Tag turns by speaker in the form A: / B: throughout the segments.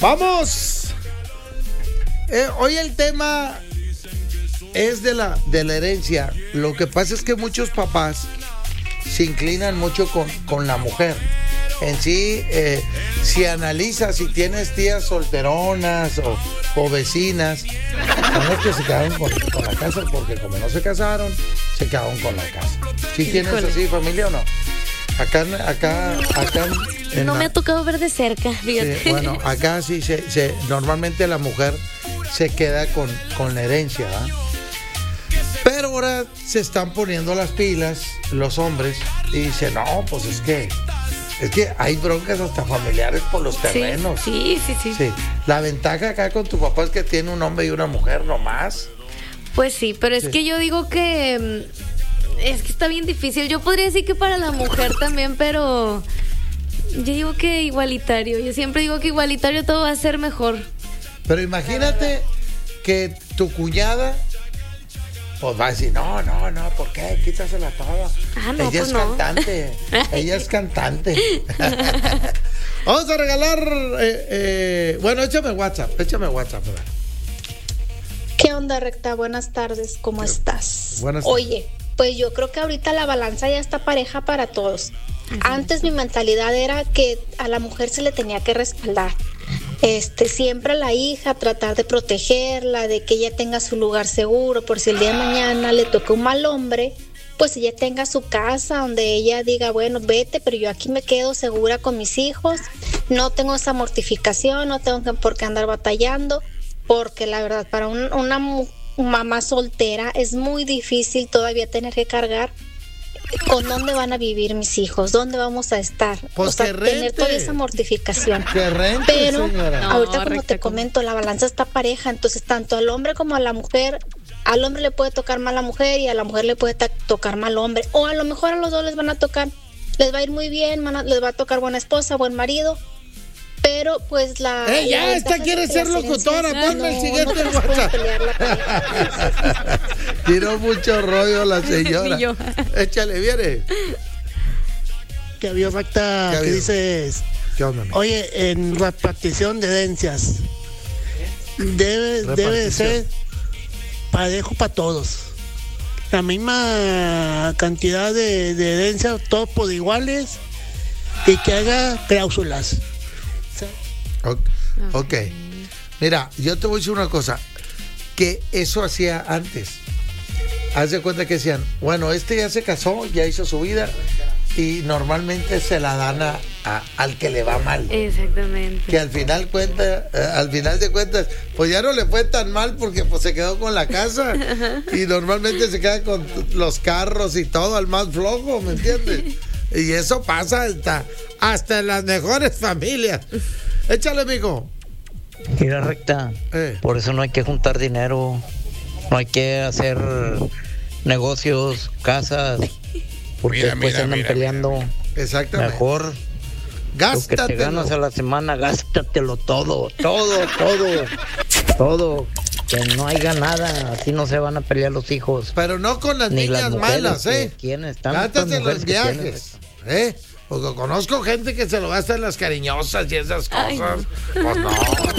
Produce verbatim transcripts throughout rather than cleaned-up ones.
A: Vamos. Eh, hoy el tema es de la, de la herencia. Lo que pasa es que muchos papás se inclinan mucho con, con la mujer. En sí, eh, si analizas, si tienes tías solteronas o, o vecinas, son los que se quedaron con, con la casa, porque como no se casaron, se quedaron con la casa. ¿Sí tienes Híjole. así familia o no? Acá, acá, acá.
B: No la, me ha tocado ver de cerca, fíjate.
A: Sí, bueno, acá sí se, se, normalmente la mujer se queda con, con la herencia, ¿verdad? Pero ahora se están poniendo las pilas los hombres y dicen, no, pues es que es que hay broncas hasta familiares por los terrenos.
B: Sí, sí, sí, sí.
A: Sí. La ventaja acá con tu papá es que tiene un hombre y una mujer nomás.
B: Pues sí, pero es sí. que yo digo que es que está bien difícil. Yo podría decir que para la mujer también, pero yo digo que igualitario. Yo siempre digo que igualitario todo va a ser mejor.
A: Pero imagínate que tu cuñada pues va a decir, no, no, no, ¿por qué? Quítasela toda.
B: Ah, no,
A: Ella
B: pues
A: es
B: no.
A: cantante. Ella es cantante. Vamos a regalar. Eh, eh, bueno, échame WhatsApp. Échame WhatsApp. ¿verdad?
C: ¿Qué onda, Recta? Buenas tardes. ¿Cómo
A: ¿Qué?
C: estás?
A: Buenas tardes.
C: Oye, pues yo creo que ahorita la balanza ya está pareja para todos. Uh-huh. Antes mi mentalidad era que a la mujer se le tenía que respaldar. Este, siempre a la hija, tratar de protegerla, de que ella tenga su lugar seguro, por si el día de mañana le toca un mal hombre, pues ella tenga su casa donde ella diga, bueno, vete, pero yo aquí me quedo segura con mis hijos, no tengo esa mortificación, no tengo por qué andar batallando, porque la verdad, para un, una mamá soltera es muy difícil todavía tener que cargar con dónde van a vivir mis hijos, dónde vamos a estar,
A: pues
C: o sea, tener toda esa mortificación.
A: Que rente,
C: pero
A: señora.
C: No, ahorita como
B: recta,
C: te comento, la balanza está pareja, entonces tanto al hombre como a la mujer, al hombre le puede tocar mal a la mujer y a la mujer le puede ta- tocar mal al hombre, o a lo mejor a los dos les van a tocar, les va a ir muy bien, van a, les va a tocar buena esposa, buen marido. Pero pues la...
A: ¡Eh, ya!
C: la
A: esta quiere ser locutora. Ponme
C: no,
A: el siguiente
C: no
A: WhatsApp.
C: La
A: Tiró mucho rollo la señora. Échale, viene.
D: ¿Qué había, Recta? ¿Qué, ¿Qué dices?
A: ¿Qué onda?
D: Oye, en repartición de herencias, debe, debe ser parejo para todos. La misma cantidad de, de herencias, todos por iguales, y que haga cláusulas.
A: Ok. okay. Mira, yo te voy a decir una cosa. Que eso hacía antes. Haz de cuenta que decían, bueno, este ya se casó, ya hizo su vida, y normalmente se la dan a, a, al que le va mal.
B: Exactamente.
A: Que al final cuenta, eh, al final de cuentas, pues ya no le fue tan mal porque pues se quedó con la casa. Y normalmente se queda con los carros y todo, al más flojo, ¿me entiendes? Y eso pasa hasta, hasta en las mejores familias. Échale, amigo.
E: Mira, Recta, eh. por eso no hay que juntar dinero, no hay que hacer negocios, casas, porque mira, después mira, andan mira, peleando.
A: Mira. Exactamente.
E: Mejor
A: gástatelo.
E: Lo que te ganas a la semana, gástatelo todo, todo, todo, todo. Que no haya nada, así no se van a pelear los hijos.
A: Pero no con las
E: ni
A: niñas
E: las
A: malas, ¿eh?
E: ¿Quiénes están?
A: Gástate en los viajes, ¿eh? Porque conozco gente que se lo gasta en las cariñosas y esas cosas. Ay. Pues no.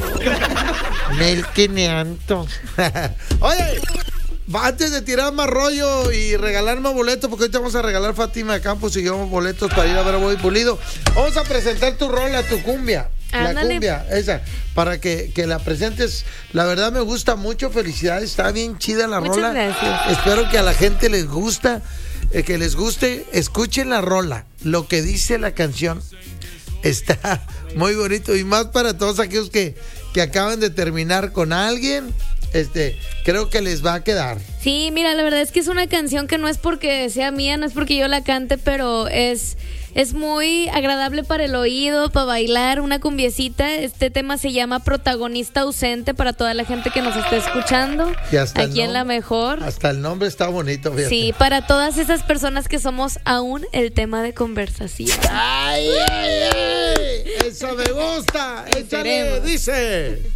A: mil quinientos. Oye, antes de tirar más rollo y regalar más boletos, porque hoy te vamos a regalar Fátima de Campos y llevamos boletos para ir a ver a Bobby Pulido. Vamos a presentar tu rola, tu cumbia. La Ándale. cumbia, esa, para que, que la presentes. La verdad me gusta mucho, felicidades, está bien chida la
B: Muchas
A: rola.
B: Gracias.
A: Espero que a la gente les gusta, eh, que les guste, escuchen la rola, lo que dice la canción. Está muy bonito y más para todos aquellos que, que acaban de terminar con alguien. Este, creo que les va a quedar.
B: Sí, mira, la verdad es que es una canción que no es porque sea mía, no es porque yo la cante, pero es es muy agradable para el oído, para bailar, una cumbiecita. Este tema se llama Protagonista Ausente para toda la gente que nos está escuchando.
A: Y hasta
B: aquí en La Mejor.
A: Hasta el nombre está bonito, fíjate.
B: Sí, para todas esas personas que somos aún el tema de conversación.
A: ¡Ay, ay, ay! ¡Eso me gusta! ¡Échale! Dice...